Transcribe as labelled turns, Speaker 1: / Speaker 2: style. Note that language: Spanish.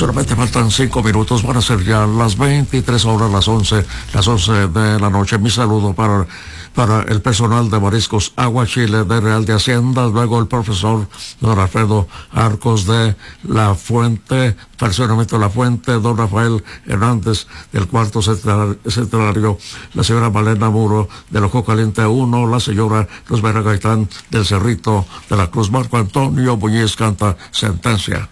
Speaker 1: Solamente faltan 5 minutos, van a ser ya las 23 horas, las 11 de la noche. Mi saludo para el personal de Mariscos Agua Chile de Real de Hacienda, luego el profesor don Alfredo Arcos de La Fuente, fraccionamiento La Fuente, don Rafael Hernández del cuarto centenario, la señora Malena Muro del Ojo Caliente 1, la señora Luz Vera Gaitán del Cerrito de la Cruz, Marco Antonio Muñiz canta Sentencia.